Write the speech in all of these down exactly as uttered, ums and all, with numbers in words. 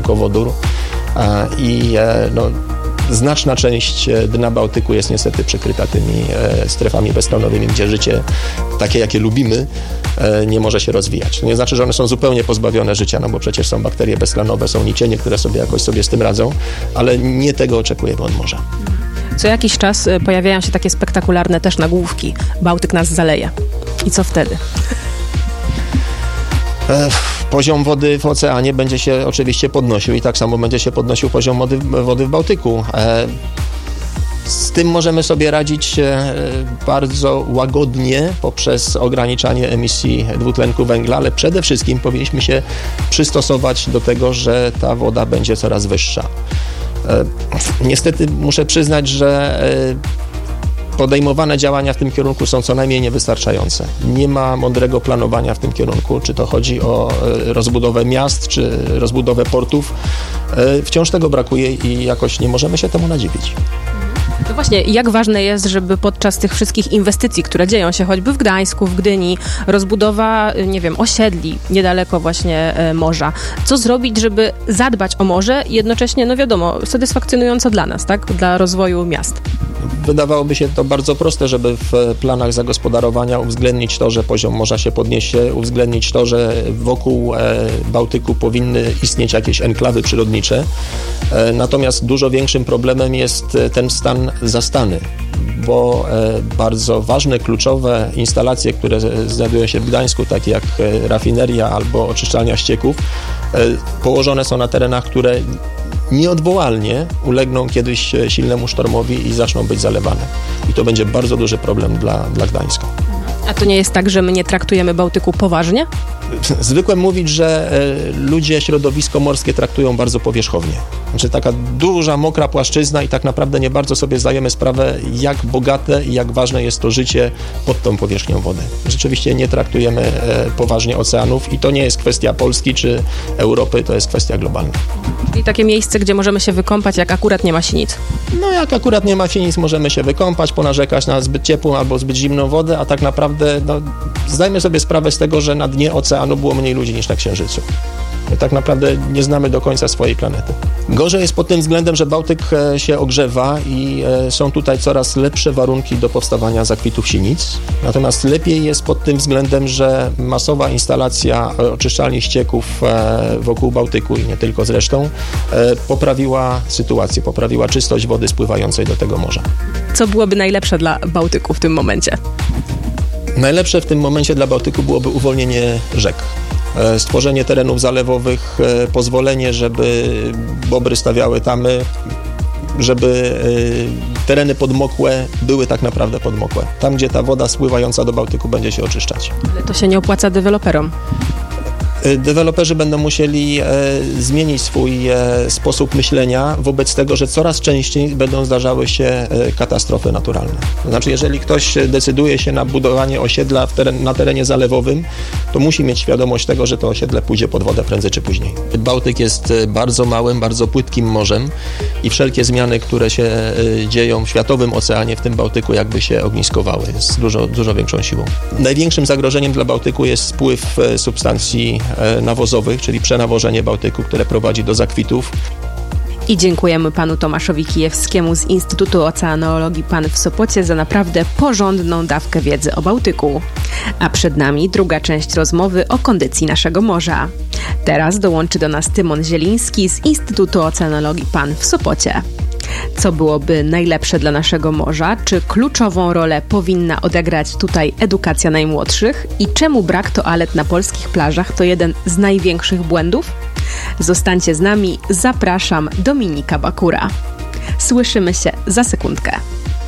węglowodór i no, znaczna część dna Bałtyku jest niestety przykryta tymi strefami beztlenowymi, gdzie życie takie, jakie lubimy, nie może się rozwijać. To nie znaczy, że one są zupełnie pozbawione życia, no bo przecież są bakterie beztlenowe, są nicienie, które sobie jakoś sobie z tym radzą, ale nie tego oczekujemy od morza. Co jakiś czas pojawiają się takie spektakularne też nagłówki. Bałtyk nas zaleje. I co wtedy? Poziom wody w oceanie będzie się oczywiście podnosił i tak samo będzie się podnosił poziom wody, wody w Bałtyku. Z tym możemy sobie radzić bardzo łagodnie poprzez ograniczanie emisji dwutlenku węgla, ale przede wszystkim powinniśmy się przystosować do tego, że ta woda będzie coraz wyższa. Niestety muszę przyznać, że podejmowane działania w tym kierunku są co najmniej niewystarczające. Nie ma mądrego planowania w tym kierunku, czy to chodzi o rozbudowę miast, czy rozbudowę portów. Wciąż tego brakuje i jakoś nie możemy się temu nadziwić. No właśnie, jak ważne jest, żeby podczas tych wszystkich inwestycji, które dzieją się choćby w Gdańsku, w Gdyni, rozbudowa, nie wiem, osiedli niedaleko właśnie morza, co zrobić, żeby zadbać o morze i jednocześnie, no wiadomo, satysfakcjonująco dla nas, tak, dla rozwoju miast? Wydawałoby się to bardzo proste, żeby w planach zagospodarowania uwzględnić to, że poziom morza się podniesie, uwzględnić to, że wokół Bałtyku powinny istnieć jakieś enklawy przyrodnicze. Natomiast dużo większym problemem jest ten stan zastany, bo bardzo ważne, kluczowe instalacje, które znajdują się w Gdańsku, takie jak rafineria albo oczyszczalnia ścieków, położone są na terenach, które nieodwołalnie ulegną kiedyś silnemu sztormowi i zaczną być zalewane. I to będzie bardzo duży problem dla, dla Gdańska. A to nie jest tak, że my nie traktujemy Bałtyku poważnie? Zwykłem mówić, że ludzie środowisko morskie traktują bardzo powierzchownie. Znaczy taka duża, mokra płaszczyzna i tak naprawdę nie bardzo sobie zdajemy sprawę, jak bogate i jak ważne jest to życie pod tą powierzchnią wody. Rzeczywiście nie traktujemy poważnie oceanów i to nie jest kwestia Polski czy Europy, to jest kwestia globalna. I takie miejsce, gdzie możemy się wykąpać, jak akurat nie ma sinic. No jak akurat nie ma sinic, możemy się wykąpać, ponarzekać na zbyt ciepłą albo zbyt zimną wodę, a tak naprawdę no, zdajmy sobie sprawę z tego, że na dnie oceanu było mniej ludzi niż na Księżycu. My tak naprawdę nie znamy do końca swojej planety. Gorzej jest pod tym względem, że Bałtyk się ogrzewa i są tutaj coraz lepsze warunki do powstawania zakwitów sinic. Natomiast lepiej jest pod tym względem, że masowa instalacja oczyszczalni ścieków wokół Bałtyku i nie tylko zresztą poprawiła sytuację, poprawiła czystość wody spływającej do tego morza. Co byłoby najlepsze dla Bałtyku w tym momencie? Najlepsze w tym momencie dla Bałtyku byłoby uwolnienie rzek. Stworzenie terenów zalewowych, pozwolenie, żeby bobry stawiały tamy, żeby tereny podmokłe były tak naprawdę podmokłe. Tam, gdzie ta woda spływająca do Bałtyku będzie się oczyszczać. Ale to się nie opłaca deweloperom. Deweloperzy będą musieli e, zmienić swój e, sposób myślenia wobec tego, że coraz częściej będą zdarzały się e, katastrofy naturalne. To znaczy, jeżeli ktoś decyduje się na budowanie osiedla w teren, na terenie zalewowym, to musi mieć świadomość tego, że to osiedle pójdzie pod wodę prędzej czy później. Bałtyk jest bardzo małym, bardzo płytkim morzem i wszelkie zmiany, które się e, dzieją w światowym oceanie, w tym Bałtyku, jakby się ogniskowały z dużo, dużo większą siłą. Największym zagrożeniem dla Bałtyku jest spływ e, substancji nawozowych, czyli przenawożenie Bałtyku, które prowadzi do zakwitów. I dziękujemy panu Tomaszowi Kijewskiemu z Instytutu Oceanologii P A N w Sopocie za naprawdę porządną dawkę wiedzy o Bałtyku. A przed nami druga część rozmowy o kondycji naszego morza. Teraz dołączy do nas Tymon Zieliński z Instytutu Oceanologii P A N w Sopocie. Co byłoby najlepsze dla naszego morza? Czy kluczową rolę powinna odegrać tutaj edukacja najmłodszych? I czemu brak toalet na polskich plażach to jeden z największych błędów? Zostańcie z nami, zapraszam, Dominika Bakura. Słyszymy się za sekundkę.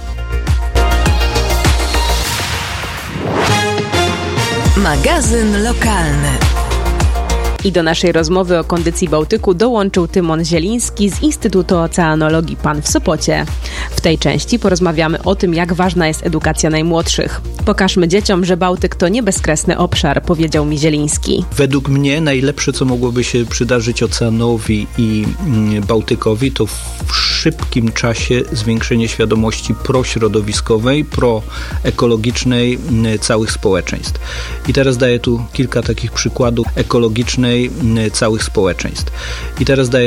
Magazyn lokalny. I do naszej rozmowy o kondycji Bałtyku dołączył Tymon Zieliński z Instytutu Oceanologii P A N w Sopocie. W tej części porozmawiamy o tym, jak ważna jest edukacja najmłodszych. Pokażmy dzieciom, że Bałtyk to nie bezkresny obszar, powiedział mi Zieliński. Według mnie najlepsze, co mogłoby się przydarzyć oceanowi i Bałtykowi, to w szybkim czasie zwiększenie świadomości prośrodowiskowej, proekologicznej całych społeczeństw. I teraz daję tu kilka takich przykładów ekologicznej całych społeczeństw. I teraz daję